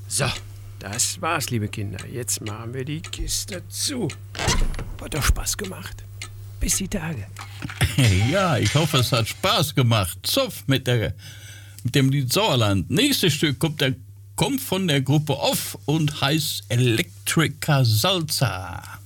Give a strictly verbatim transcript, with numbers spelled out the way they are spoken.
So, das war's, liebe Kinder. Jetzt machen wir die Kiste zu. Hat doch Spaß gemacht. Bis die Tage. Ja, ich hoffe, es hat Spaß gemacht. Zoff mit, der, mit dem Lied Sauerland. Nächstes Stück kommt, der, kommt von der Gruppe Off und heißt Elektrika Salsa.